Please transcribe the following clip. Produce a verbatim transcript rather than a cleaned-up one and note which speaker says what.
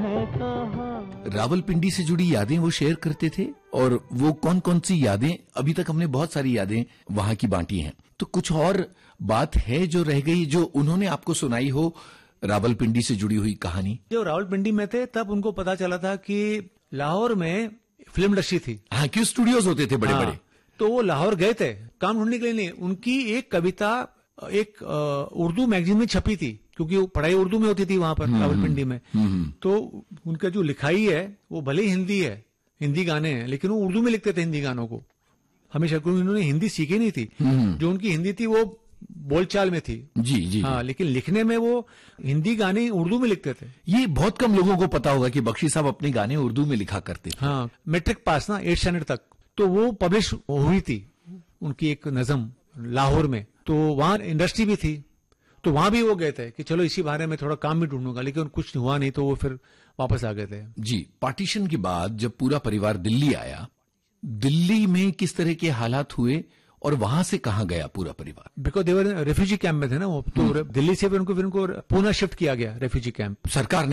Speaker 1: है कहाँ।
Speaker 2: रावलपिंडी से जुड़ी यादें वो शेयर करते थे, और वो कौन कौन सी यादें, अभी तक हमने बहुत सारी यादें वहां की बांटी हैं, तो कुछ और बात है जो रह गई जो उन्होंने आपको सुनाई हो, रावलपिंडी से जुड़ी हुई कहानी?
Speaker 3: जो रावलपिंडी में थे तब उनको पता चला था कि लाहौर में फिल्म इंडस्ट्री थी।
Speaker 2: हाँ, क्यों स्टूडियोज होते थे बड़े
Speaker 3: हाँ,
Speaker 2: बड़े।
Speaker 3: तो वो लाहौर गए थे काम ढूंढने के लिए। नहीं, उनकी एक कविता एक उर्दू मैगजीन में छपी थी, क्योंकि वो पढ़ाई उर्दू में होती थी वहां पर रावलपिंडी में। तो उनका जो लिखाई है वो भले ही हिंदी है, हिंदी गाने हैं, लेकिन वो उर्दू में लिखते थे हिंदी गानों को हमेशा, क्योंकि उन्होंने हिंदी सीखी नहीं थी। जो उनकी हिंदी थी वो बोलचाल में थी।
Speaker 2: जी जी।
Speaker 3: हाँ, लेकिन लिखने में वो हिंदी गाने उर्दू में लिखते थे।
Speaker 2: ये बहुत कम लोगों को पता होगा कि बख्शी साहब अपने गाने उर्दू में लिखा करते थे।
Speaker 3: हाँ, मैट्रिक पास ना एट स्टैंडर्ड तक, तो वो पब्लिश हुई थी उनकी एक नज्म लाहौर में। तो वहां इंडस्ट्री भी थी, तो वहां भी वो गए थे कि चलो इसी बारे में थोड़ा काम भी ढूंढूंगा, लेकिन कुछ हुआ नहीं, तो वो फिर वापस आ गए थे।
Speaker 2: जी, पार्टीशन के बाद जब पूरा परिवार दिल्ली आया, दिल्ली में किस तरह के हालात हुए और वहां से कहां गया पूरा परिवार?
Speaker 3: बिकॉज देवर रेफ्यूजी कैंप में थे ना वो, तो दिल्ली से फिर उनको फिर उनको पुनः शिफ्ट किया गया रेफ्यूजी कैंप।
Speaker 2: सरकार